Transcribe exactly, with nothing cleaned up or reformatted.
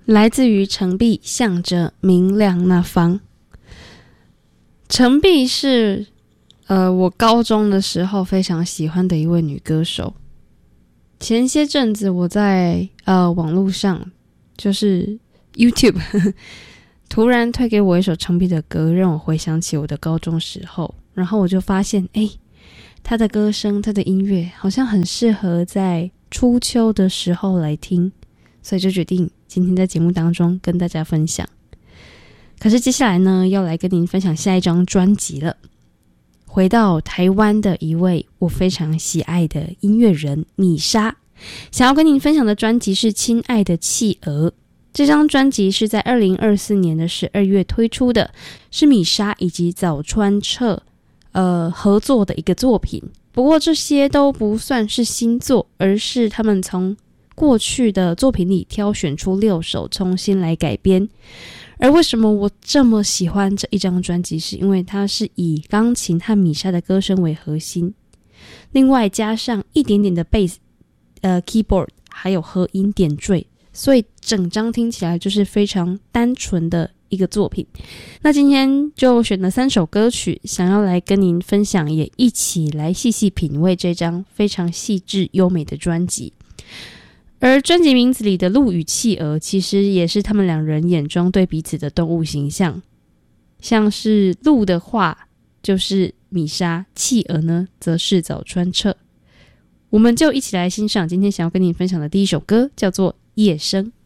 来自于程璧，向着明亮那方。程璧是呃我高中的时候非常喜欢的一位女歌手。前些阵子我在呃网络上，就是 YouTube 呵呵突然推给我一首程璧的歌，让我回想起我的高中时候，然后我就发现诶她的歌声，她的音乐好像很适合在初秋的时候来听，所以就决定今天在节目当中跟大家分享。可是接下来呢，要来跟您分享下一张专辑了。回到台湾的一位我非常喜爱的音乐人米莎，想要跟您分享的专辑是《亲爱的企鹅》。这张专辑是在二零二四年的十二月推出的，是米莎以及早川彻呃合作的一个作品。不过这些都不算是新作，而是他们从过去的作品里挑选出六首重新来改编。而为什么我这么喜欢这一张专辑，是因为它是以钢琴和米莎的歌声为核心，另外加上一点点的 bass、呃、keyboard 还有和音点缀，所以整张听起来就是非常单纯的一个作品。那今天就选了三首歌曲，想要来跟您分享，也一起来细细品味这张非常细致优美的专辑。而专辑名字里的鹿与企鹅，其实也是他们两人眼中对彼此的动物形象。像是鹿的话就是米莎，企鹅呢则是早川彻。我们就一起来欣赏今天想要跟你分享的第一首歌，叫做《夜声》。